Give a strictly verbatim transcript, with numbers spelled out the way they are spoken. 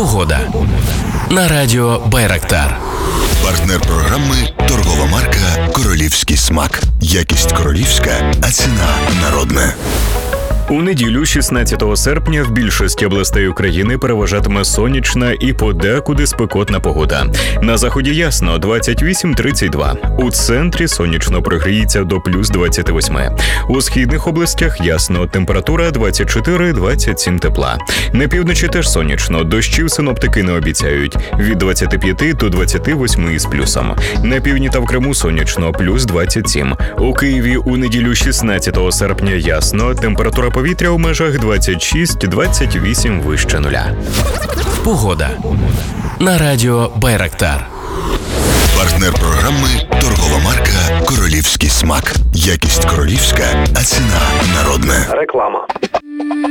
Погода на радіо Байрактар. Партнер програми – торгова марка «Королівський смак». Якість королівська, а ціна народна. У неділю, шістнадцятого серпня, в більшості областей України переважатиме сонячна і подекуди спекотна погода. На заході ясно – двадцять вісім - тридцять два. У центрі сонячно прогріється до плюс двадцяти восьми. У східних областях ясно – температура двадцять чотири - двадцять сім тепла. На півночі теж сонячно, дощів синоптики не обіцяють. Від двадцяти п'яти до двадцяти восьми із плюсом. На півдні та в Криму сонячно – плюс двадцять сім. У Києві у неділю шістнадцятого серпня ясно – температура повітря у межах двадцять шість - двадцять вісім вище нуля. Погода на радіо Байрактар. Партнер програми – торгова марка «Королівський смак». Якість королівська, а ціна народна. Реклама.